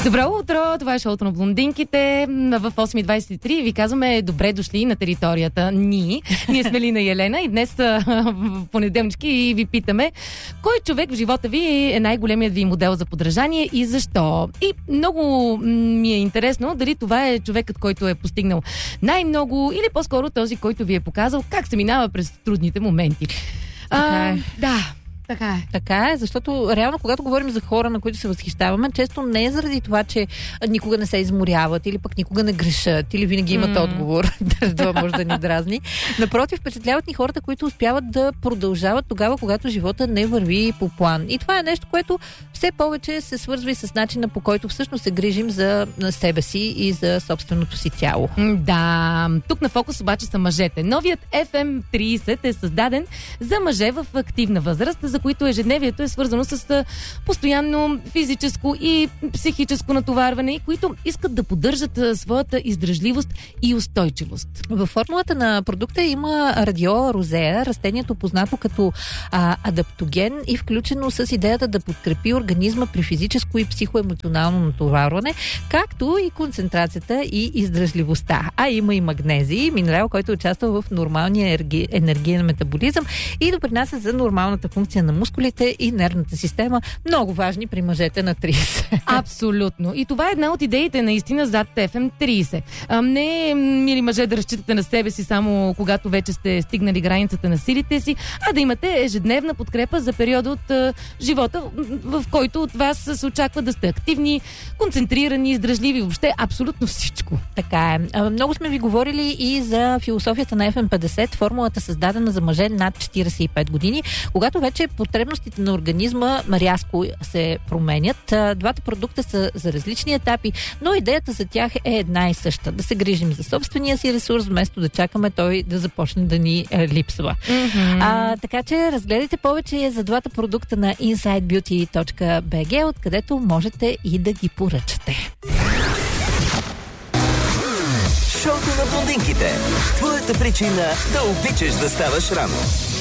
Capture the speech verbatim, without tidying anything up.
Добро утро, това е шоуто на блондинките. В осем и двайсет и три ви казваме добре дошли на територията ни. Ние сме Лина и Елена и днес в понеделнички ви питаме кой човек в живота ви е най-големият ви модел за подражание и защо. И много ми е интересно дали това е човекът, който е постигнал най-много или по-скоро този, който ви е показал как се минава през трудните моменти. Така е. А, да. Така е. Така е, защото реално, когато говорим за хора, на които се възхищаваме, често не е заради това, че никога не се изморяват или пък никога не грешат, или винаги имат mm. отговор. Това може да ни дразни. Напротив, впечатляват ни хората, които успяват да продължават тогава, когато живота не върви по план. И това е нещо, което все повече се свързва и с начина, по който всъщност се грижим за себе си и за собственото си тяло. Да, тук на фокус обаче са мъжете. Новият Еф Ем трийсет е създаден за мъже в активна възраст, за които ежедневието е свързано с постоянно физическо и психическо натоварване и които искат да поддържат своята издръжливост и устойчивост. Във формулата на продукта има радиола розея, растението познато като а, адаптоген и включено с идеята да подкрепи организма при физическо и психоемоционално натоварване, както и концентрацията и издръжливостта. А има и магнезий, минерал, който участва в нормалния енерги... енергиен метаболизъм и допринася за нормалната функция на мускулите и нервната система. Много важни при мъжете на трийсет. Абсолютно. И това е една от идеите наистина зад Еф Ем трийсет. А, не, мили мъже, да разчитате на себе си само когато вече сте стигнали границата на силите си, а да имате ежедневна подкрепа за периода от а, живота, в който от вас се очаква да сте активни, концентрирани, издръжливи, въобще абсолютно всичко. Така е. Много сме ви говорили и за философията на Еф Ем петдесет, формулата създадена за мъже над четирийсет и пет години, когато вече потребностите на организма рязко се променят. Двата продукта са за различни етапи, но идеята за тях е една и съща. Да се грижим за собствения си ресурс, вместо да чакаме той да започне да ни е, липсва. Mm-hmm. А, така че разгледайте повече за двата продукта на инсайд бюти точка би джи, откъдето можете и да ги поръчате. Шоуто на блондинките. Твоята причина да обичаш да ставаш рано.